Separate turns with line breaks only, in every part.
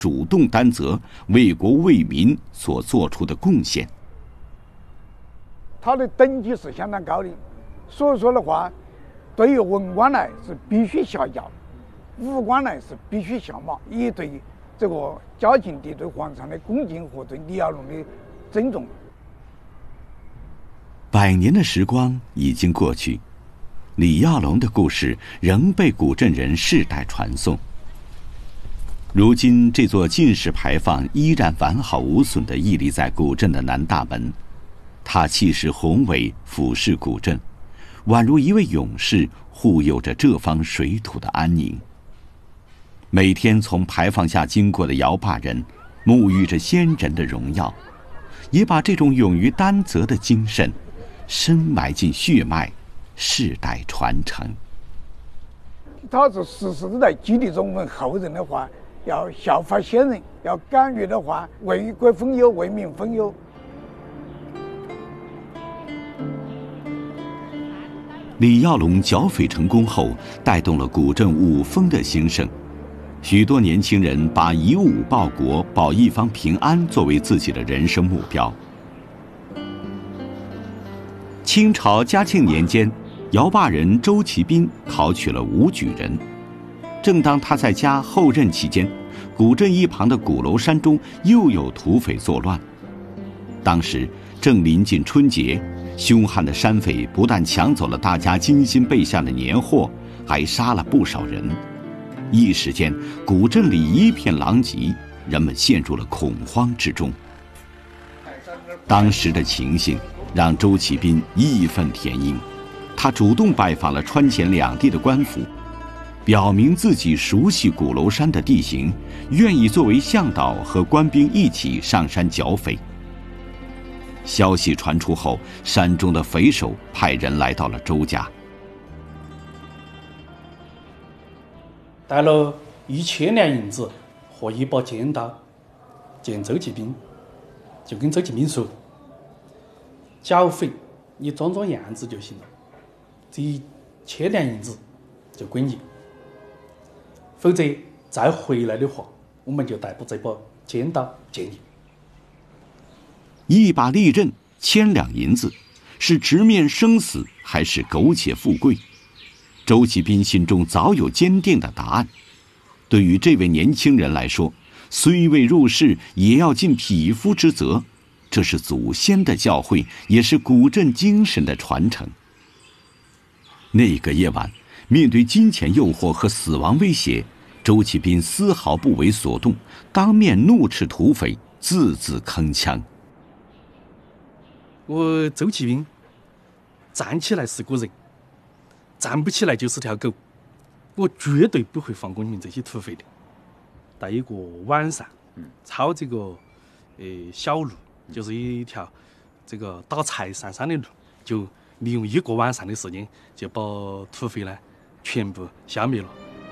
主动担责、为国为民所做出的贡献。
他的等级是相当高的，所以说的话，对于文官来是必须效教，武官来是必须效仿，以对这个嘉靖帝对皇上的恭敬和对李亚龙的尊重。
100年的时光已经过去，李亚龙的故事仍被古镇人世代传颂。如今，这座进士牌坊依然完好无损地屹立在古镇的南大门，它气势宏伟，俯视古镇，宛如一位勇士护佑着这方水土的安宁。每天从牌坊下经过的摇把人，沐浴着先人的荣耀，也把这种勇于担责的精神深埋进血脉，世代传承。
他是时时都在激励着我们后人的话，要效法先人，要敢于的话为国分忧，为民分忧。
李耀龙剿匪成功后，带动了古镇武风的兴盛。许多年轻人把以武报国、保一方平安作为自己的人生目标。清朝嘉庆年间，摇把人周其斌考取了武举人。正当他在家后任期间，古镇一旁的鼓楼山中又有土匪作乱。当时正临近春节，凶悍的山匪不但抢走了大家精心备下的年货，还杀了不少人。一时间，古镇里一片狼藉，人们陷入了恐慌之中。当时的情形让周其斌义愤填膺，他主动拜访了川黔两地的官府，表明自己熟悉鼓楼山的地形，愿意作为向导和官兵一起上山剿匪。消息传出后，山中的匪首派人来到了周家，
带了1000两银子和一把尖刀见周其斌，就跟周其斌说：“剿匪你装装样子就行了，这1000两银子就归你，否则再回来的话，我们就逮捕这把尖刀见你。”
一把利刃，1000两银子，是直面生死还是苟且富贵？周其斌心中早有坚定的答案。对于这位年轻人来说，虽未入仕，也要尽匹夫之责，这是祖先的教诲，也是古镇精神的传承。那个夜晚，面对金钱诱惑和死亡威胁，周其斌丝毫不为所动，当面怒斥土匪，字字铿锵。
我周其斌站起来是个人，站不起来就是条狗，我绝对不会放过你们这些土匪的。在一个晚上，抄这个小路，就是一条这个打柴上山的路，就利用一个晚上的时间，就把土匪呢全部消灭了。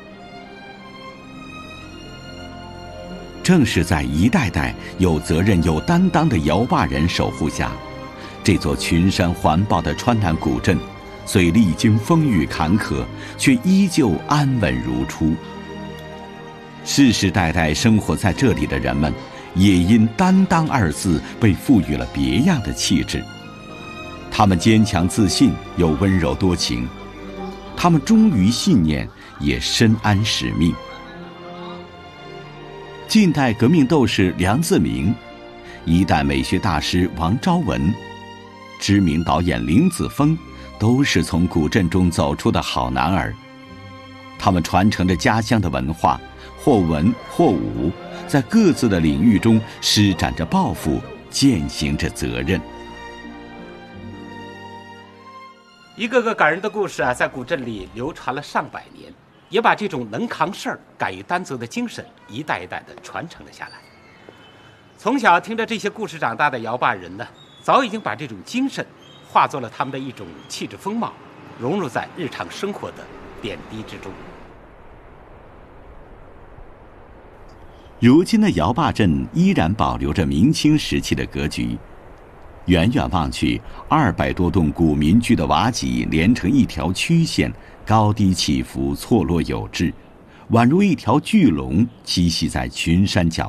正是在一代代有责任有担当的摇把人守护下，这座群山环抱的川南古镇，虽历经风雨坎坷，却依旧安稳如初。世世代代生活在这里的人们，也因“担当”2字被赋予了别样的气质。他们坚强自信，又温柔多情；他们忠于信念，也深谙使命。近代革命斗士梁自明，一代美学大师王昭文，知名导演林子峰，都是从古镇中走出的好男儿。他们传承着家乡的文化，或文或武，在各自的领域中施展着抱负，践行着责任。
一个个感人的故事在古镇里流传了上百年，也把这种能扛事儿、敢于担责的精神一代一代的传承了下来。从小听着这些故事长大的摇把人呢，早已经把这种精神化作了他们的一种气质风貌，融入在日常生活的点滴之中。
如今的摇把镇依然保留着明清时期的格局，远远望去，200多栋古民居的瓦脊连成一条曲线，高低起伏，错落有致， 宛如一条巨龙栖息在群山脚